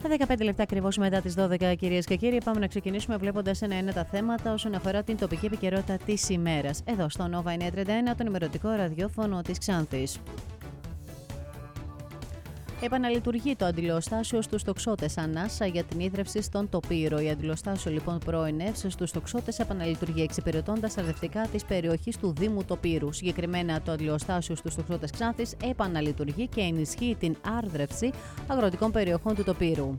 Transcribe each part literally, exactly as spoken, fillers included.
δεκαπέντε λεπτά ακριβώς μετά τις δώδεκα, κυρίες και κύριοι, πάμε να ξεκινήσουμε βλέποντας ένα-ένα τα θέματα όσον αφορά την τοπική επικαιρότητα της ημέρας. Εδώ στο Nova εννιακόσια τριάντα ένα, το ενημερωτικό ραδιόφωνο της Ξάνθης. Επαναλειτουργεί το αντιλιοστάσιο στους τοξότες ανάσα για την ίδρυυση στον Τοπύρο. Η αντιλιοστάσιο λοιπόν προενεύς στους τοξότες επαναλειτουργεί, εξυπηρετώντας αρδευτικά της περιοχής του Δήμου Τοπύρου. Συγκεκριμένα, το αντιλιοστάσιο στους τοξότες Ξάνθης επαναλειτουργεί και ενισχύει την άρδρευση αγροτικών περιοχών του Τοπύρου.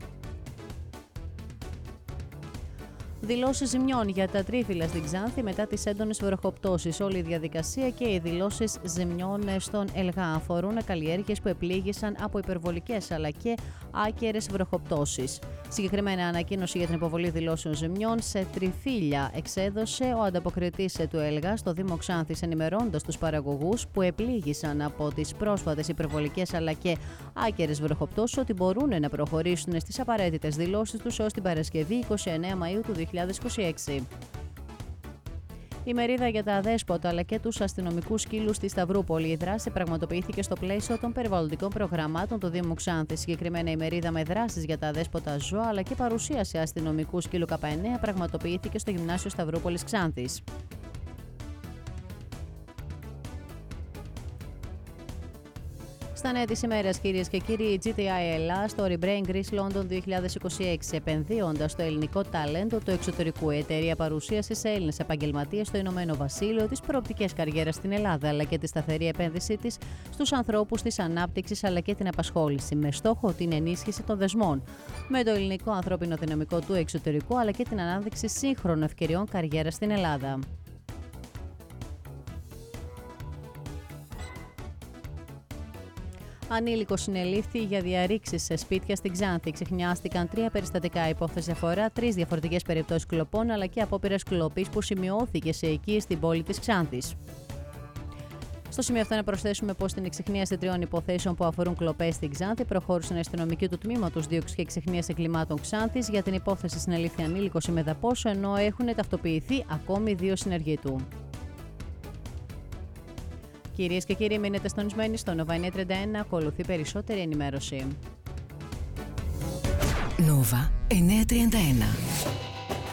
Δηλώσεις ζημιών για τα τρίφυλλα στην Ξάνθη μετά τις έντονες βροχοπτώσεις. Όλη η διαδικασία και οι δηλώσεις ζημιών στον Ελγά αφορούν καλλιέργειες που επλήγησαν από υπερβολικές αλλά και άκερες βροχοπτώσεις. Συγκεκριμένα, ανακοίνωση για την υποβολή δηλώσεων ζημιών σε τριφύλλα εξέδωσε ο ανταποκριτής του Ελγά στο Δήμο Ξάνθης, ενημερώνοντας τους παραγωγούς που επλήγησαν από τις πρόσφατες υπερβολικές αλλά και άκερες βροχοπτώσεις ότι μπορούν να προχωρήσουν στις απαραίτητες δηλώσεις τους ως την Παρασκευή εικοστή ενάτη Μαΐου του δύο χιλιάδες είκοσι έξι. Η μερίδα για τα αδέσποτα αλλά και τους αστυνομικούς σκύλους στη Σταυρούπολη. Η δράση πραγματοποιήθηκε στο πλαίσιο των περιβαλλοντικών προγραμμάτων του Δήμου Ξάνθης. Συγκεκριμένα, η μερίδα με δράσεις για τα αδέσποτα ζώα αλλά και παρουσίαση αστυνομικού σκύλου Κ εννέα πραγματοποιήθηκε στο Γυμνάσιο Σταυρούπολης Ξάνθης. Στα νέα της ημέρας, κυρίες και κύριοι, η τζι τι άι Ελλάς στο Rebrain Greece London δύο χιλιάδες είκοσι έξι, επενδύοντας στο ελληνικό ταλέντο του εξωτερικού. Η εταιρεία παρουσίασε σε Έλληνες επαγγελματίες στο Ηνωμένο Βασίλειο τις προοπτικές καριέρας στην Ελλάδα, αλλά και τη σταθερή επένδυσή της στους ανθρώπους της ανάπτυξης αλλά και την απασχόληση, με στόχο την ενίσχυση των δεσμών με το ελληνικό ανθρώπινο δυναμικό του εξωτερικού, αλλά και την ανάδειξη σύγχρονων ευκαιριών καριέρας στην Ελλάδα. Ανήλικος συνελήφθη για διαρρήξεις σε σπίτια στην Ξάνθη. Ξεχνιάστηκαν τρία περιστατικά. Η υπόθεση αφορά τρεις διαφορετικές περιπτώσεις κλοπών αλλά και απόπειρες κλοπής που σημειώθηκε σε οικίες στην πόλη της Ξάνθης. Στο σημείο αυτό να προσθέσουμε πως στην εξιχνίαση τριών υποθέσεων που αφορούν κλοπές στην Ξάνθη προχώρησαν αστυνομικοί του τμήματος δίωξης και εξιχνίαση εγκλημάτων Ξάνθης. Για την υπόθεση συνελήφθη ανήλικος ημεδαπός, ενώ έχουν ταυτοποιηθεί ακόμη δύο συνεργοί του. Κυρίες και κύριοι, μείνετε συντονισμένοι στο Nova εννιακόσια τριάντα ένα, ακολουθεί περισσότερη ενημέρωση. Nova εννιακόσια τριάντα ένα.